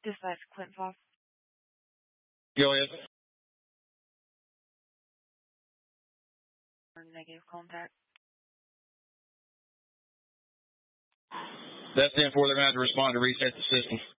Dispatch, Clinton Fox. Go ahead. Negative contact. That's 10-4. They're going to have to respond to reset the system.